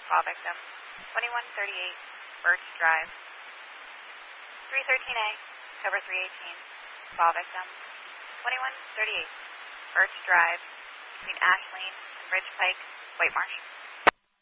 fall victim, 2138 Birch Drive. 313A, cover 318, fall victim, 2138 Birch Drive, between Ash Lane and Ridge Pike, White Marsh.